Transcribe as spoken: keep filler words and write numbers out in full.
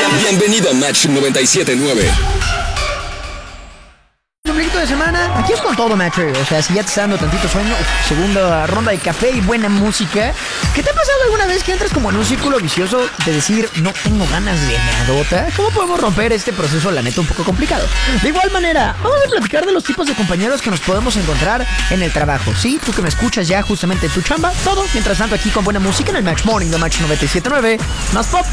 Bienvenido a Match noventa y siete punto nueve. De semana, aquí es con todo, Match. O sea, si ya te está dando tantito sueño, uf, segunda ronda de café y buena música. ¿Qué te ha pasado alguna vez que entras como en un círculo vicioso de decir, no tengo ganas de nadota? ¿Cómo podemos romper este proceso, la neta, un poco complicado? De igual manera, vamos a platicar de los tipos de compañeros que nos podemos encontrar en el trabajo. Sí, tú que me escuchas ya justamente en tu chamba, todo, mientras tanto aquí con buena música en el Match Morning de Match noventa y siete punto nueve, más pop.